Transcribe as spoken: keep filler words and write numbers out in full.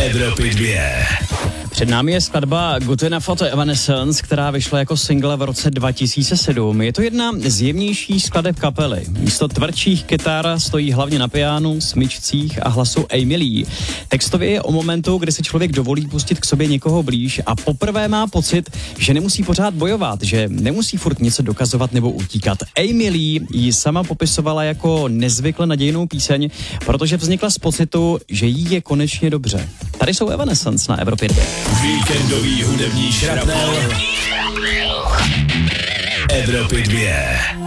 Evropy dvě. Před námi je skladba Good Enough od Evanescence, která vyšla jako single v roce dva tisíce sedm. Je to jedna z jemnějších skladeb kapely. Místo tvrdších kytar stojí hlavně na pianu, smyčcích a hlasu Amy Lee. Textově je o momentu, kdy se člověk dovolí pustit k sobě někoho blíž a poprvé má pocit, že nemusí pořád bojovat, že nemusí furt něco dokazovat nebo utíkat. Amy Lee ji sama popisovala jako nezvykle nadějnou píseň, protože vznikla z pocitu, že jí je konečně dobře. Tady jsou Evanescence na Evropě dvě. Víkendový hudební šrapnel Evropy dvě.